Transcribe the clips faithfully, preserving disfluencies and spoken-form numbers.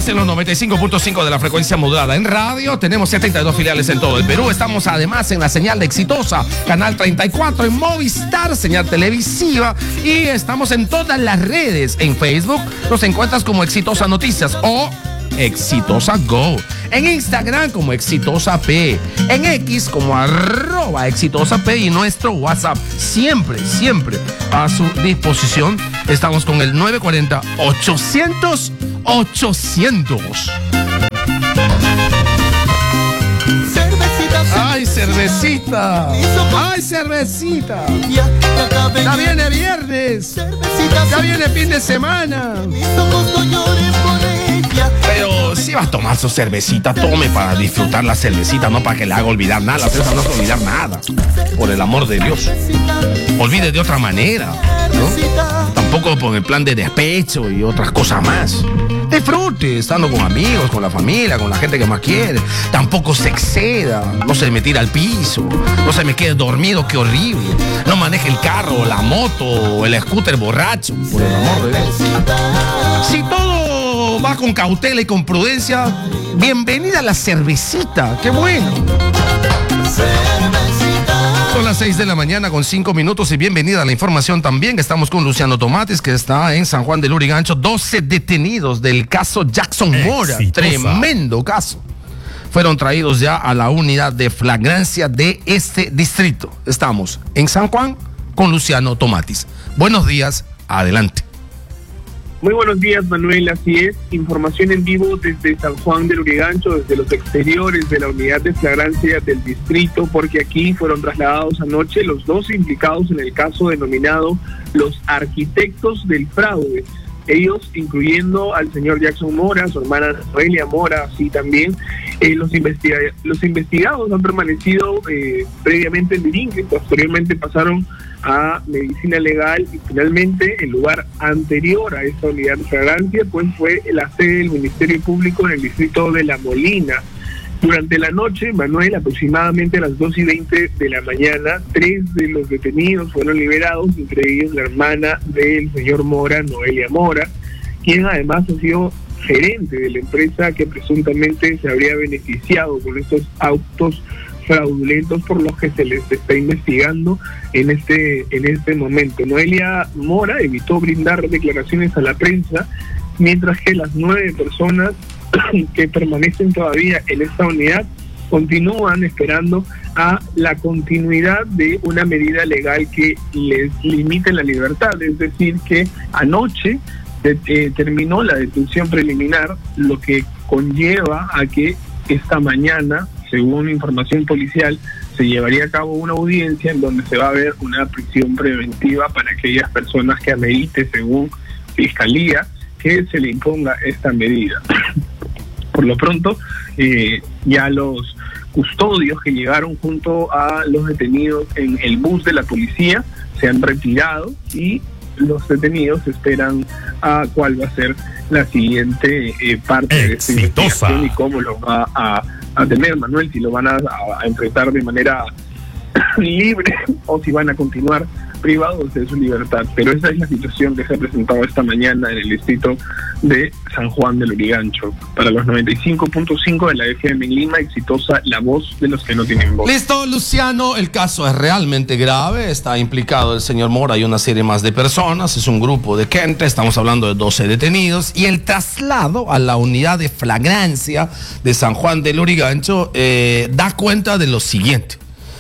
Estás en los noventa y cinco punto cinco de la frecuencia modulada. En radio tenemos setenta y dos filiales en todo el Perú. Estamos además en la señal de Exitosa, canal treinta y cuatro en Movistar, señal televisiva. Y estamos en todas las redes. En Facebook nos encuentras como Exitosa Noticias o Exitosa Go. En Instagram como Exitosa P. En X como arroba Exitosa P. Y nuestro WhatsApp siempre, siempre a su disposición. Estamos con el nueve cuatro cero, ochocientos, ochocientos. ¡Ay, cervecita! ¡Ay, cervecita! Ya viene viernes. Ya viene fin de semana. Pero si va a tomar su cervecita, tome para disfrutar la cervecita, no para que le haga olvidar nada. La cerveza no hace olvidar nada. Por el amor de Dios. Olvide de otra manera, ¿no? Tampoco por el plan de despecho y otras cosas más. Disfrute estando con amigos, con la familia, con la gente que más quiere. Tampoco se exceda, no se me tira al piso, no se me quede dormido, qué horrible. No maneje el carro, la moto o el scooter borracho, por el amor de Dios. Si todo va con cautela y con prudencia, bienvenida a la cervecita, qué bueno. Son las seis de la mañana con cinco minutos y bienvenida a la información también. Estamos con Luciano Tomatis, que está en San Juan de Lurigancho. doce detenidos del caso Jackson Mora. Exitosa. Tremendo caso. Fueron traídos ya a la unidad de flagrancia de este distrito. Estamos en San Juan con Luciano Tomatis. Buenos días, adelante. Muy buenos días, Manuel, así es, información en vivo desde San Juan del Lurigancho, desde los exteriores de la unidad de flagrancia del distrito, porque aquí fueron trasladados anoche los dos implicados en el caso denominado los arquitectos del fraude. Ellos, incluyendo al señor Jackson Mora, su hermana Noelia Mora, así también, eh, los, investiga los investigados han permanecido eh, previamente en Birinque, posteriormente pasaron a medicina legal y finalmente el lugar anterior a esta unidad de flagrancia pues fue la sede del Ministerio Público en el distrito de La Molina. Durante la noche, Manuel, aproximadamente a las dos y veinte de la mañana, tres de los detenidos fueron liberados, entre ellos la hermana del señor Mora, Noelia Mora, quien además ha sido gerente de la empresa que presuntamente se habría beneficiado con estos autos fraudulentos por los que se les está investigando en este en este momento. Noelia Mora evitó brindar declaraciones a la prensa, mientras que las nueve personas que permanecen todavía en esta unidad continúan esperando a la continuidad de una medida legal que les limite la libertad, es decir, que anoche de, eh, terminó la detención preliminar, lo que conlleva a que esta mañana, según información policial, se llevaría a cabo una audiencia en donde se va a ver una prisión preventiva para aquellas personas que amerite, según Fiscalía, que se le imponga esta medida. Por lo pronto, eh, ya los custodios que llegaron junto a los detenidos en el bus de la policía se han retirado y los detenidos esperan a cuál va a ser la siguiente eh, parte de esta investigación y cómo lo va a, a tener, Manuel, si lo van a, a enfrentar de manera libre o si van a continuar privados de su libertad. Pero esa es la situación que se ha presentado esta mañana en el distrito de San Juan del Lurigancho. Para los noventa y cinco punto cinco de la F M en Lima, Exitosa, la voz de los que no tienen voz. Listo, Luciano, el caso es realmente grave, está implicado el señor Mora y una serie más de personas, es un grupo de gente, estamos hablando de doce detenidos, y el traslado a la unidad de flagrancia de San Juan del Lurigancho eh, da cuenta de lo siguiente.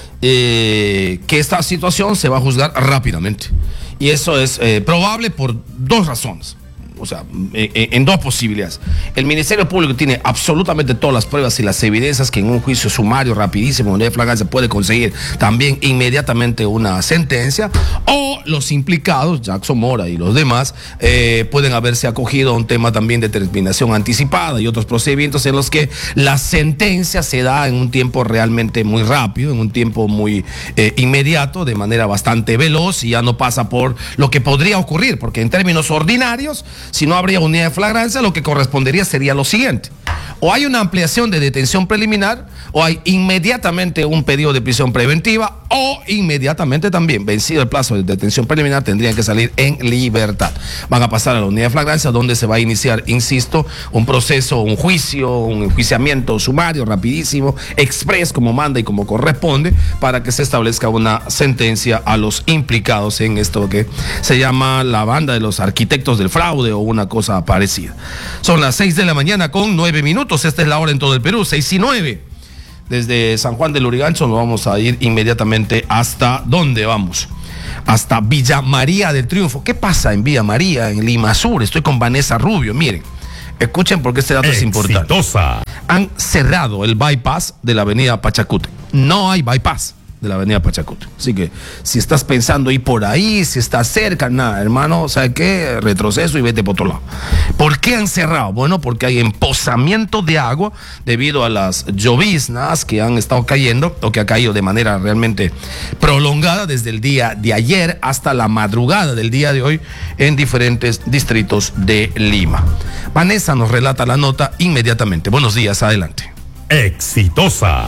Eh, que esta situación se va a juzgar rápidamente y eso es eh, probable por dos razones. O sea, en, en dos posibilidades. El Ministerio Público tiene absolutamente todas las pruebas y las evidencias que en un juicio sumario rapidísimo de flagrancia puede conseguir también inmediatamente una sentencia, o los implicados, Jackson Mora y los demás, eh, pueden haberse acogido a un tema también de terminación anticipada y otros procedimientos en los que la sentencia se da en un tiempo realmente muy rápido, en un tiempo muy eh, inmediato, de manera bastante veloz, y ya no pasa por lo que podría ocurrir, porque en términos ordinarios, si no habría unidad de flagrancia, lo que correspondería sería lo siguiente: O hay una ampliación de detención preliminar, o hay inmediatamente un pedido de prisión preventiva, o inmediatamente también, vencido el plazo de detención preliminar, tendrían que salir en libertad. Van a pasar a la unidad de flagrancia, donde se va a iniciar, insisto, un proceso, un juicio, un enjuiciamiento sumario, rapidísimo, express, como manda y como corresponde, para que se establezca una sentencia a los implicados en esto que se llama la banda de los arquitectos del fraude o una cosa parecida. Son las seis de la mañana con nueve minutos. Esta es la hora en todo el Perú, seis y nueve. Desde San Juan del Lurigancho nos vamos a ir inmediatamente hasta ¿dónde vamos? Hasta Villa María del Triunfo. ¿Qué pasa en Villa María, en Lima Sur? Estoy con Vanessa Rubio. Miren, escuchen porque este dato es importante. Han cerrado el bypass de la avenida Pachacútec. No hay bypass de la avenida Pachacútec. Así que si estás pensando ir por ahí, si estás cerca, nada, hermano, ¿sabes qué? Retroceso y vete por otro lado. ¿Por qué han cerrado? Bueno, porque hay emposamiento de agua debido a las lloviznas que han estado cayendo, o que ha caído de manera realmente prolongada desde el día de ayer hasta la madrugada del día de hoy en diferentes distritos de Lima. Vanessa nos relata la nota inmediatamente. Buenos días, adelante. Exitosa.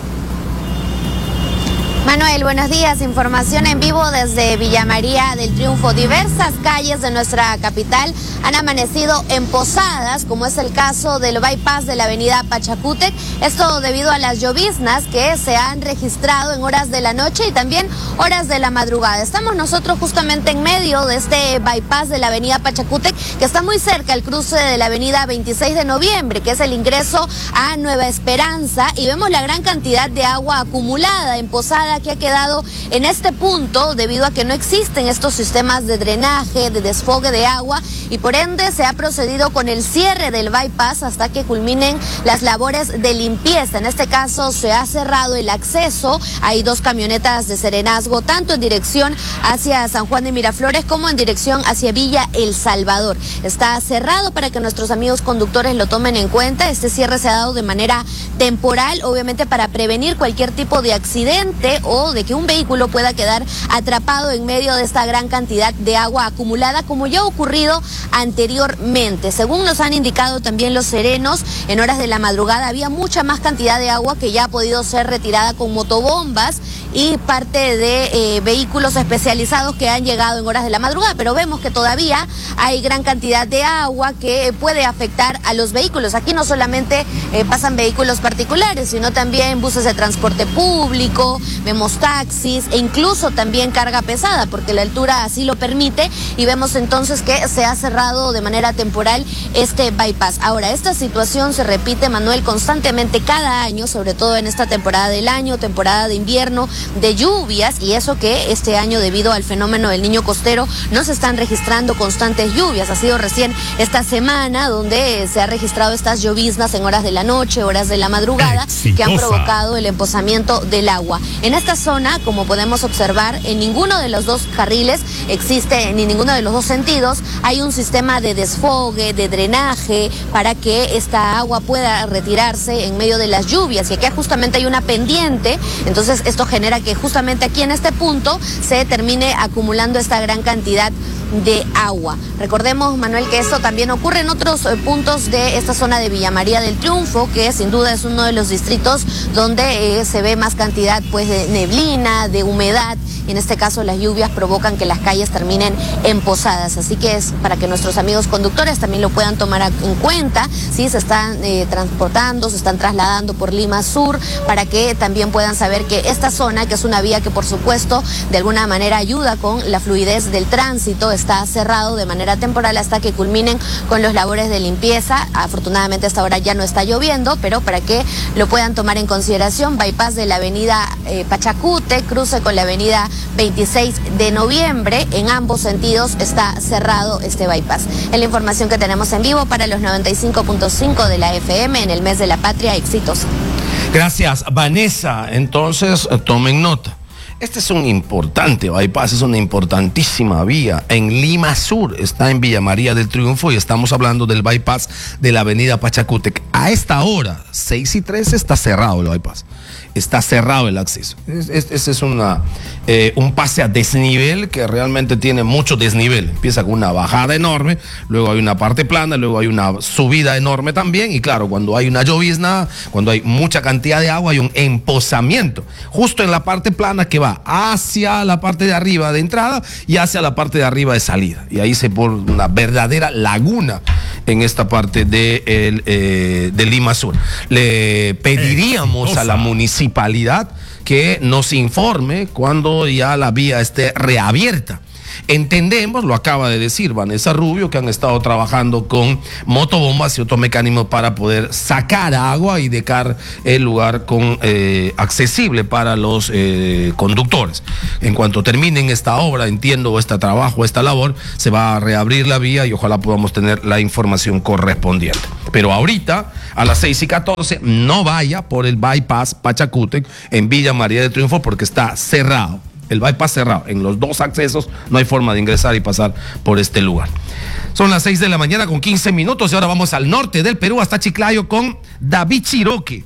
Manuel, buenos días. Información en vivo desde Villa María del Triunfo. Diversas calles de nuestra capital han amanecido emposadas, como es el caso del bypass de la avenida Pachacútec. Esto debido a las lloviznas que se han registrado en horas de la noche y también horas de la madrugada. Estamos nosotros justamente en medio de este bypass de la avenida Pachacútec, que está muy cerca al cruce de la avenida veintiséis de noviembre, que es el ingreso a Nueva Esperanza, y vemos la gran cantidad de agua acumulada, emposada, que ha quedado en este punto debido a que no existen estos sistemas de drenaje, de desfogue de agua, y por ende se ha procedido con el cierre del bypass hasta que culminen las labores de limpieza. En este caso se ha cerrado el acceso. Hay dos camionetas de Serenazgo, tanto en dirección hacia San Juan de Miraflores como en dirección hacia Villa El Salvador. Está cerrado para que nuestros amigos conductores lo tomen en cuenta. Este cierre se ha dado de manera temporal, obviamente para prevenir cualquier tipo de accidente o de que un vehículo pueda quedar atrapado en medio de esta gran cantidad de agua acumulada, como ya ha ocurrido anteriormente. Según nos han indicado también los serenos, en horas de la madrugada había mucha más cantidad de agua que ya ha podido ser retirada con motobombas y parte de eh, vehículos especializados que han llegado en horas de la madrugada, pero vemos que todavía hay gran cantidad de agua que puede afectar a los vehículos. Aquí no solamente eh, pasan vehículos particulares, sino también buses de transporte público, vemos taxis e incluso también carga pesada, porque la altura así lo permite, y vemos entonces que se ha cerrado de manera temporal este bypass. Ahora, esta situación se repite, Manuel, constantemente cada año, sobre todo en esta temporada del año, temporada de invierno, de lluvias, y eso que este año, debido al fenómeno del niño costero, no se están registrando constantes lluvias. Ha sido recién esta semana donde se ha registrado estas lloviznas en horas de la noche, horas de la madrugada, Exitosa. que han provocado el emposamiento del agua. En esta zona, como podemos observar, en ninguno de los dos carriles existe, ni ninguno de los dos sentidos, hay un sistema de desfogue, de drenaje, para que esta agua pueda retirarse en medio de las lluvias. Y aquí justamente hay una pendiente, entonces esto genera que justamente aquí en este punto se termine acumulando esta gran cantidad de agua. Recordemos, Manuel, que esto también ocurre en otros eh, puntos de esta zona de Villa María del Triunfo, que sin duda es uno de los distritos donde eh, se ve más cantidad pues de neblina, de humedad, y en este caso las lluvias provocan que las calles terminen emposadas. Así que es para que nuestros amigos conductores también lo puedan tomar en cuenta, si se están eh, transportando, se están trasladando por Lima Sur, para que también puedan saber que esta zona, que es una vía que por supuesto de alguna manera ayuda con la fluidez del tránsito, está cerrado de manera temporal hasta que culminen con los labores de limpieza. Afortunadamente hasta ahora ya no está lloviendo, pero para que lo puedan tomar en consideración, bypass de la avenida eh, Pachacútec, cruce con la avenida veintiséis de noviembre, en ambos sentidos está cerrado este bypass. Es la información que tenemos en vivo para los noventa y cinco punto cinco de la F M en el mes de la patria. Exitosa. Gracias, Vanessa. Entonces, tomen nota. Este es un importante bypass, es una importantísima vía. En Lima Sur, está en Villa María del Triunfo y estamos hablando del bypass de la avenida Pachacútec. A esta hora, seis y trece, está cerrado el bypass. Está cerrado el acceso. Ese es, es, es una, eh, un pase a desnivel que realmente tiene mucho desnivel. Empieza con una bajada enorme, luego hay una parte plana, luego hay una subida enorme también. Y claro, cuando hay una llovizna, cuando hay mucha cantidad de agua, hay un empozamiento justo en la parte plana que va hacia la parte de arriba de entrada y hacia la parte de arriba de salida. Y ahí se pone una verdadera laguna en esta parte de, el, eh, de Lima Sur. Le pediríamos a la municipalidad que nos informe cuando ya la vía esté reabierta. Entendemos, lo acaba de decir Vanessa Rubio, que han estado trabajando con motobombas y otros mecanismos para poder sacar agua y dejar el lugar con, eh, accesible para los eh, conductores. En cuanto terminen esta obra, entiendo, este trabajo, esta labor, se va a reabrir la vía y ojalá podamos tener la información correspondiente. Pero ahorita, a las seis y catorce, no vaya por el bypass Pachacútec en Villa María del Triunfo porque está cerrado. El bypass cerrado. En los dos accesos no hay forma de ingresar y pasar por este lugar. Son las seis de la mañana con quince minutos y ahora vamos al norte del Perú, hasta Chiclayo, con David Chiroque.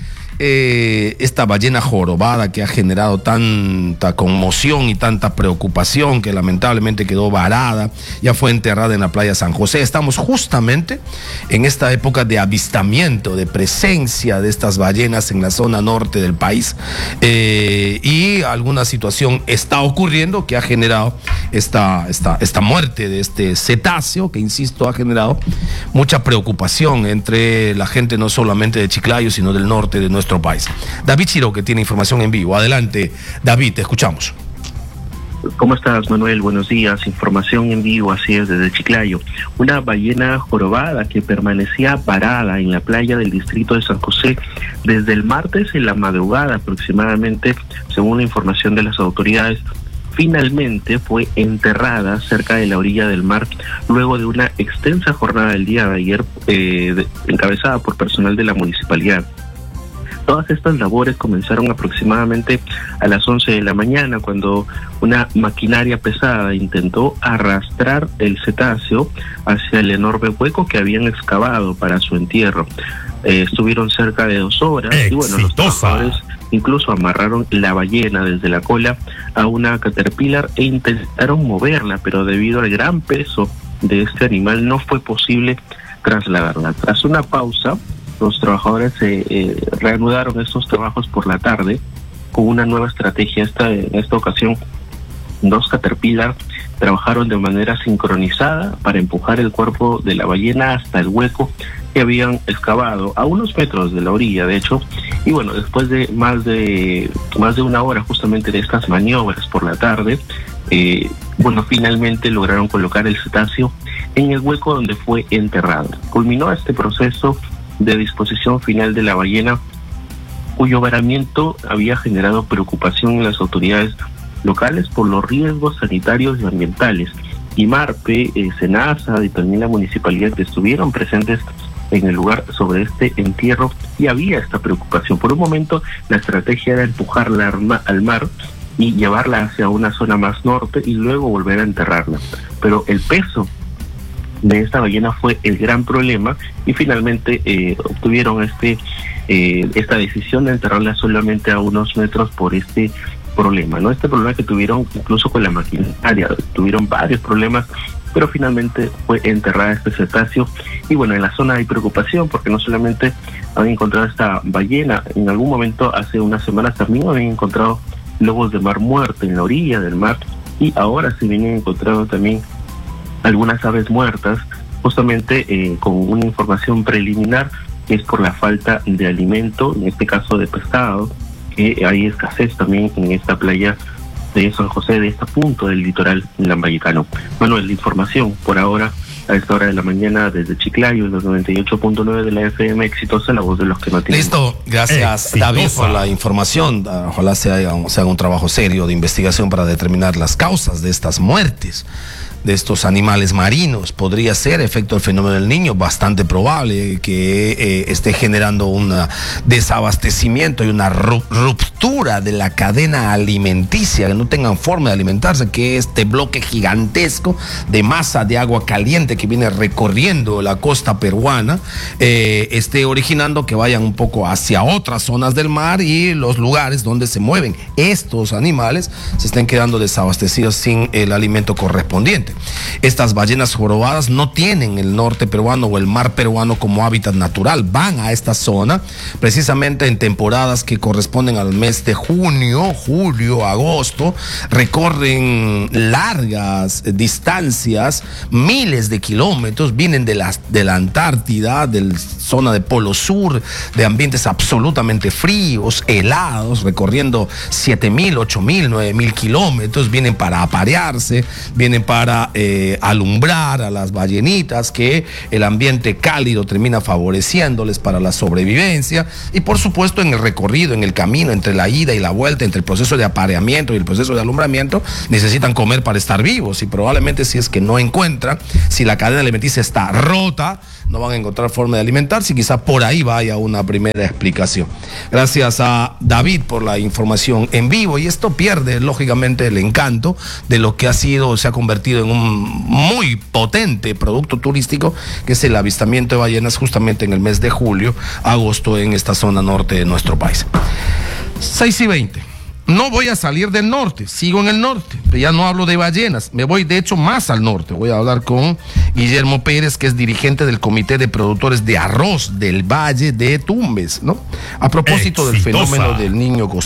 Eh, esta ballena jorobada que ha generado tanta conmoción y tanta preocupación, que lamentablemente quedó varada, ya fue enterrada en la playa San José. Estamos justamente en esta época de avistamiento, de presencia de estas ballenas en la zona norte del país, eh, y alguna situación está ocurriendo que ha generado esta, esta, esta muerte de este cetáceo, que insisto ha generado mucha preocupación entre la gente no solamente de Chiclayo sino del norte de nuestro país. David Chiroque tiene información en vivo. Adelante, David, te escuchamos. ¿Cómo estás, Manuel? Buenos días. Información en vivo, así es, desde Chiclayo. Una ballena jorobada que permanecía varada en la playa del distrito de San José desde el martes en la madrugada aproximadamente, según la información de las autoridades, finalmente fue enterrada cerca de la orilla del mar luego de una extensa jornada del día de ayer eh, de, encabezada por personal de la municipalidad. Todas estas labores comenzaron aproximadamente a las once de la mañana, cuando una maquinaria pesada intentó arrastrar el cetáceo hacia el enorme hueco que habían excavado para su entierro. Eh, estuvieron cerca de dos horas. Exitosa. Y bueno, los trabajadores incluso amarraron la ballena desde la cola a una caterpillar e intentaron moverla, pero debido al gran peso de este animal no fue posible trasladarla. Tras una pausa, los trabajadores eh, eh, reanudaron estos trabajos por la tarde con una nueva estrategia. Esta, en esta ocasión, dos Caterpillar trabajaron de manera sincronizada para empujar el cuerpo de la ballena hasta el hueco que habían excavado a unos metros de la orilla, de hecho. Y bueno, después de más de más de una hora justamente de estas maniobras por la tarde, eh, bueno, finalmente lograron colocar el cetáceo en el hueco donde fue enterrado. Culminó este proceso de disposición final de la ballena, cuyo varamiento había generado preocupación en las autoridades locales por los riesgos sanitarios y ambientales. Y Marpe, eh, Senasa y también la municipalidad que estuvieron presentes en el lugar sobre este entierro, y había esta preocupación. Por un momento la estrategia era empujarla al mar y llevarla hacia una zona más norte y luego volver a enterrarla, pero el peso de esta ballena fue el gran problema y finalmente eh, obtuvieron este eh, esta decisión de enterrarla solamente a unos metros por este problema, ¿no? Este problema que tuvieron incluso con la maquinaria, tuvieron varios problemas, pero finalmente fue enterrada este cetáceo. Y bueno, en la zona hay preocupación porque no solamente han encontrado esta ballena, en algún momento hace unas semanas también habían encontrado lobos de mar muertos en la orilla del mar, y ahora se vienen encontrando también algunas aves muertas, justamente eh, con una información preliminar que es por la falta de alimento, en este caso de pescado, que hay escasez también en esta playa de San José, de este punto del litoral lambayecano. Manuel, la información por ahora a esta hora de la mañana desde Chiclayo, los noventa y ocho punto nueve de la F M, exitosa, la voz de los que no tienen. Listo, gracias exitosa. David, por la información. Ojalá se haga, se haga un trabajo serio de investigación para determinar las causas de estas muertes de estos animales marinos. Podría ser efecto del fenómeno del Niño, bastante probable que eh, esté generando un desabastecimiento y una ruptura de la cadena alimenticia, que no tengan forma de alimentarse, que este bloque gigantesco de masa de agua caliente que viene recorriendo la costa peruana eh, esté originando que vayan un poco hacia otras zonas del mar y los lugares donde se mueven estos animales se estén quedando desabastecidos sin el alimento correspondiente. Estas ballenas jorobadas no tienen el norte peruano o el mar peruano como hábitat natural, van a esta zona precisamente en temporadas que corresponden al mes de junio, julio, agosto, recorren largas distancias, miles de kilómetros, vienen de la, de la Antártida, de la zona de Polo Sur, de ambientes absolutamente fríos, helados, recorriendo siete mil, ocho mil, nueve mil kilómetros, vienen para aparearse, vienen para eh, alumbrar a las ballenitas, que el ambiente cálido termina favoreciéndoles para la sobrevivencia, y por supuesto en el recorrido, en el camino, entre la ida y la vuelta, entre el proceso de apareamiento y el proceso de alumbramiento, necesitan comer para estar vivos, y probablemente si es que no encuentran, si la cadena alimenticia está rota, no van a encontrar forma de alimentarse, y quizá por ahí vaya una primera explicación. Gracias a David por la información en vivo, y esto pierde lógicamente el encanto de lo que ha sido, se ha convertido en un muy potente producto turístico, que es el avistamiento de ballenas justamente en el mes de julio, agosto, en esta zona norte de nuestro país. seis y veinte. No voy a salir del norte, sigo en el norte, pero ya no hablo de ballenas, me voy de hecho más al norte. Voy a hablar con Guillermo Pérez, que es dirigente del Comité de Productores de Arroz del Valle de Tumbes, ¿no? A propósito Exitosa. del fenómeno del Niño